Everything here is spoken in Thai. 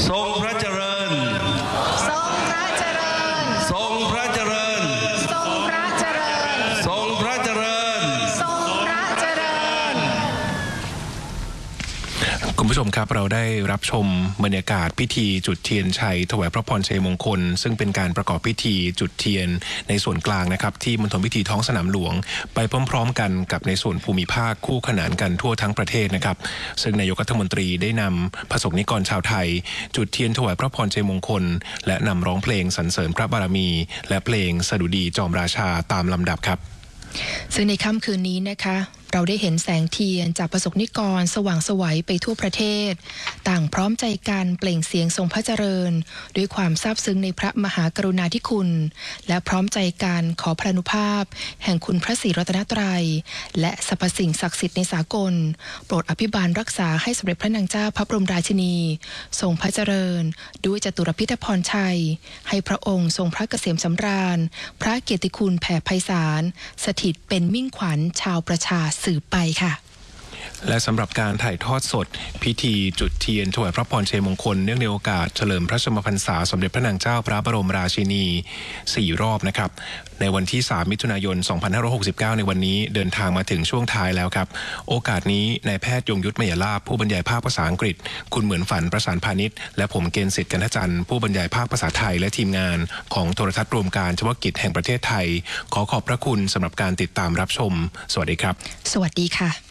ทรงพระเจริญทรงพระเจริญทรงพระเจริญทรงพระเจริญทรงพระเจริญทรงพระเจริญคุณผู้ชมครับเราได้รับชมบรรยากาศพิธีจุดเทียนชัยถวายพระพรชัยมงคลซึ่งเป็นการประกอบพิธีจุดเทียนในส่วนกลางนะครับที่มณฑลพิธีท้องสนามหลวงไปพร้อมๆกันกับในส่วนภูมิภาคคู่ขนานกันทั่วทั้งประเทศนะครับซึ่งนายกรัฐมนตรีได้นำประสบนิกรชาวไทยจุดเทียนถวายพระพรชัยมงคลและนำร้องเพลงสรรเสริญพระบารมีและเพลงสดุดีจอมราชาตามลำดับครับซึ่งในค่ำคืนนี้นะคะเราได้เห็นแสงเทียนจากประสบนิกรสว่างไสวไปทั่วประเทศต่างพร้อมใจกันเปล่งเสียงทรงพระเจริญด้วยความซาบซึ้งในพระมหากรุณาธิคุณและพร้อมใจกันขอพระอนุภาพแห่งคุณพระศรีรัตนตรัยและสรรพสิ่งศักดิ์สิทธิ์ในสากลโปรดอภิบาลรักษาให้สมเด็จพระนางเจ้าพระบรมราชินีทรงพระเจริญด้วยจตุรพิธพรชัยให้พระองค์ทรงพระเกษมสำราญพระเกียรติคุณแผ่ไพศาลสถิตเป็นมิ่งขวัญชาวประชาสืบไปค่ะและสำหรับการถ่ายทอดสดพิธีจุดเทียนถวายพระพรชัยมงคลเนื่องในโอกาสเฉลิมพระชนมพรรษาสมเด็จพระนางเจ้าพระบรมราชินี4 รอบนะครับในวันที่3 มิถุนายน 2569ในวันนี้เดินทางมาถึงช่วงท้ายแล้วครับโอกาสนี้นายแพทย์ยงยุทธมยลาภผู้บรรยายภาคภาษาอังกฤษคุณเหมือนฝันประสานพาณิชย์และผมเกณฑ์สิทธิ์กันทจันทร์ผู้บรรยายภาคภาษาไทยและทีมงานของโทรทัศน์รวมการเฉพาะกิจแห่งประเทศไทยขอขอบพระคุณสำหรับการติดตามรับชมสวัสดีครับสวัสดีค่ะ